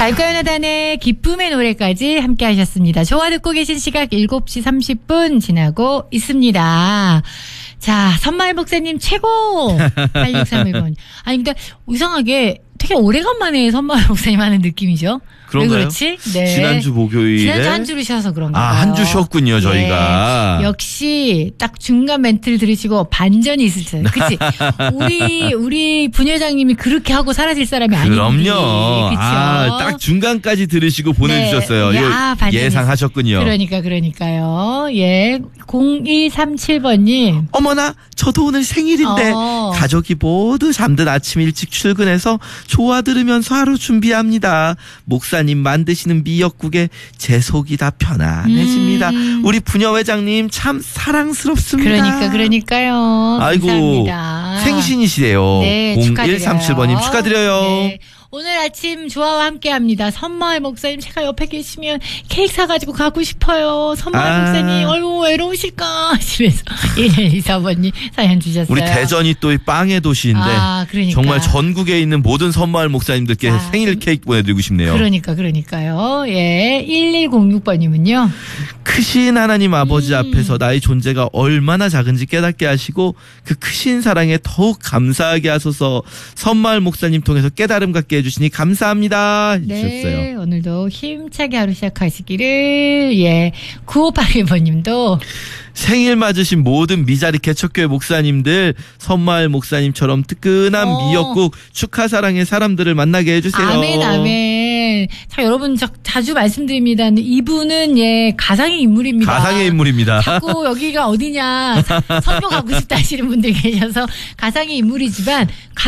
달가요나단의 기쁨의 노래까지 함께 하셨습니다. 좋아 듣고 계신 시각 7시 30분 지나고 있습니다. 자, 선마을 목사님 최고! 8631번. 아니, 근데 이상하게 되게 오래간만에 선마을 목사님 하는 느낌이죠? 그런가요? 왜 그렇지? 네. 지난주 목요일에. 지난주 한 주를 쉬어서 그런가 봐요. 한 주 쉬었군요, 저희가. 네. 역시 딱 중간 멘트를 들으시고 반전이 있을 때. 그치? 우리 분회장님이 그렇게 하고 사라질 사람이 아닌데. 그럼요. 그쵸? 딱 중간까지 들으시고 보내주셨어요. 네. 예상하셨군요. 그러니까요. 예. 0137번님. 어머나, 저도 오늘 생일인데 가족이 모두 잠든 아침 일찍 출근해서 좋아 들으면서 하루 준비합니다. 목사님 만드시는 미역국에 제 속이 다 편안해집니다. 우리 부녀회장님 참 사랑스럽습니다. 그러니까요. 아이고, 감사합니다. 생신이시래요. 네, 0137번님 축하드려요. 네. 오늘 아침 조아와 함께합니다. 선마을 목사님 제가 옆에 계시면 케이크 사가지고 가고 싶어요. 선마을 목사님 어이구 외로우실까 하시면서 1124번님 사연 주셨어요. 우리 대전이 또 빵의 도시인데 그러니까. 정말 전국에 있는 모든 선마을 목사님들께 생일 케이크 보내드리고 싶네요. 그러니까요. 예, 1106번님은요. 크신 하나님 아버지 앞에서 나의 존재가 얼마나 작은지 깨닫게 하시고 그 크신 사랑에 더욱 감사하게 하소서. 선마을 목사님 통해서 깨달음 갖게 해주시니 감사합니다 해주셨어요. 네, 오늘도 힘차게 하루 시작하시기를. 예, 9581번님도 생일 맞으신 모든 미자리 개척교회 목사님들 선마을 목사님처럼 뜨끈한 미역국 축하 사랑의 사람들을 만나게 해주세요. 아멘. 자, 여러분 자주 말씀드립니다. 이분은 가상의 인물입니다. 가상의 인물입니다. 자꾸 여기가 어디냐 선교 가고 싶다 하시는 분들이 계셔서 가상의 인물이지만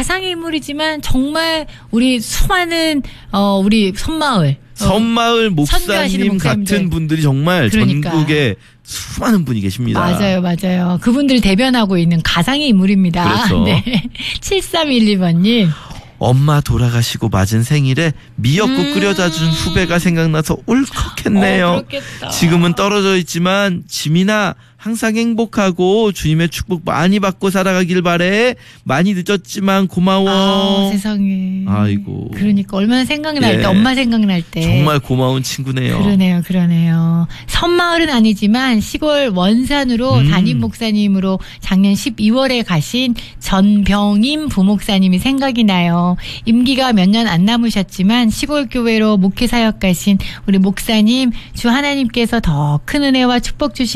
정말 우리 수많은 우리 선마을 목사님 같은 분들이 정말 전국에 수많은 분이 계십니다. 맞아요. 그분들 대변하고 있는 가상의 인물입니다. 그렇죠. 네. 7312번님. 엄마 돌아가시고 맞은 생일에 미역국 끓여다 준 후배가 생각나서 울컥했네요. 그렇겠다. 지금은 떨어져 있지만 지민아 항상 행복하고 주님의 축복 많이 받고 살아가길 바래. 많이 늦었지만 고마워. 세상에. 아이고. 그러니까 얼마나 생각날 때, 엄마 생각날 때. 정말 고마운 친구네요. 그러네요. 선마을은 아니지만 시골 원산으로 담임 목사님으로 작년 12월에 가신 전병임 부목사님이 생각이 나요. 임기가 몇 년 안 남으셨지만 시골 교회로 목회 사역 가신 우리 목사님 주 하나님께서 더 큰 은혜와 축복 주시기